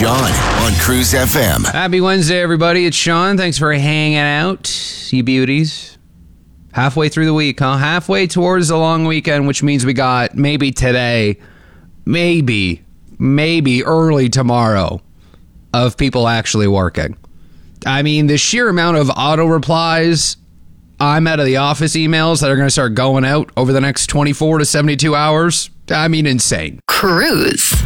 Sean on Cruise FM. Happy Wednesday, everybody. It's Sean. Thanks for hanging out, you beauties. Halfway through the week, huh? Halfway towards the long weekend, which means we got maybe today, maybe early tomorrow of people actually working. I mean, the sheer amount of auto replies I'm out of the office emails that are going to start going out over the next 24 to 72 hours. I mean, insane. Cruise.